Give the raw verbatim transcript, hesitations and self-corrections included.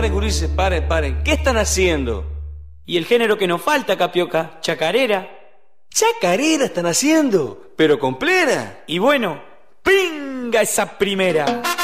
paren, gurises, paren, paren. ¿Qué están haciendo? Y el género que nos falta, Capioca, chacarera. ¿Chacarera están haciendo? ¿Pero con plena? Y bueno, ¡pinga esa primera!